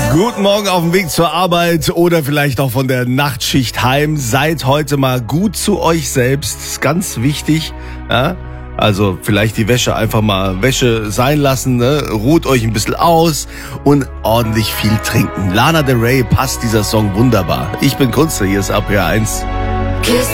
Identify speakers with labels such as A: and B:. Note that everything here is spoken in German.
A: Guten Morgen auf dem Weg zur Arbeit oder vielleicht auch von der Nachtschicht heim. Seid heute mal gut zu euch selbst. Das ist ganz wichtig. Ja? Also vielleicht die Wäsche einfach mal Wäsche sein lassen. Ne? Ruht euch ein bisschen aus und ordentlich viel trinken. Lana Del Rey passt dieser Song wunderbar. Ich bin Kunze, hier ist APR 1.